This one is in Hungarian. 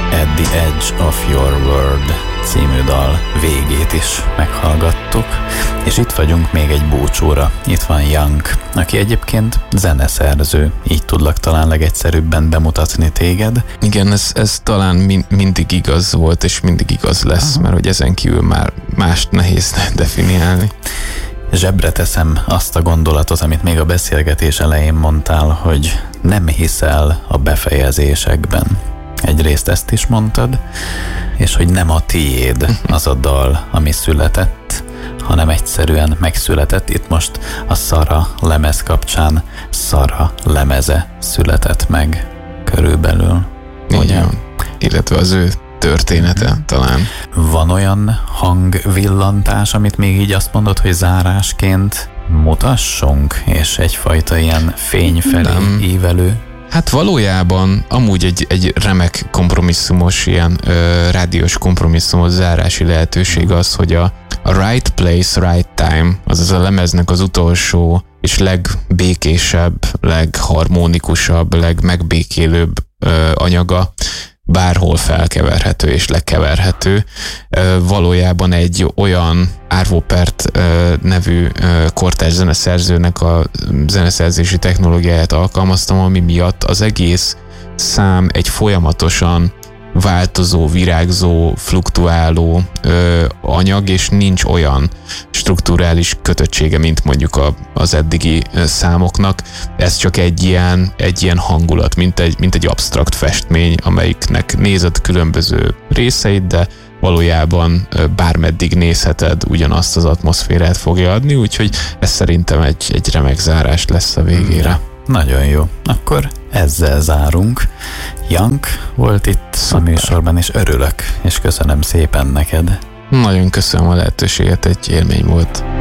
At the Edge of Your World című dal végét is meghallgattuk, és itt vagyunk még egy búcsúra. Itt van Young, aki egyébként zeneszerző, így tudlak talán legegyszerűbben bemutatni téged. Igen, ez talán mindig igaz volt, és mindig igaz lesz, mert hogy ezen kívül már mást nehéz definiálni. Zsebre teszem azt a gondolatot, amit még a beszélgetés elején mondtál, hogy nem hiszel a befejezésekben. Egyrészt ezt is mondtad, és hogy nem a tiéd az a dal, ami született, hanem egyszerűen megszületett. Itt most a Szara lemez kapcsán Szara lemeze született meg körülbelül. Igen, illetve az ő története talán. Van olyan hangvillantás, amit még így azt mondod, hogy zárásként mutassunk, és egyfajta ilyen fény felé ívelő? Hát valójában amúgy egy remek kompromisszumos, ilyen rádiós kompromisszumos zárási lehetőség az, hogy a Right Place, Right Time, azaz a lemeznek az utolsó és legbékésebb, legharmonikusabb, legmegbékélőbb anyaga bárhol felkeverhető és lekeverhető. Valójában egy olyan Arvo Pärt nevű kortárs zeneszerzőnek a zeneszerzési technológiáját alkalmaztam, ami miatt az egész szám egy folyamatosan változó, virágzó, fluktuáló anyag, és nincs olyan strukturális kötöttsége, mint mondjuk az eddigi számoknak. Ez csak egy ilyen hangulat, mint egy absztrakt festmény, amelyiknek nézed különböző részeit, de valójában bármeddig nézheted, ugyanazt az atmoszférát fogja adni, úgyhogy ez szerintem egy remek zárás lesz a végére. Nagyon jó. Akkor ezzel zárunk. Young volt itt a műsorban, és örülök, és köszönöm szépen neked. Nagyon köszönöm a lehetőséget, egy élmény volt.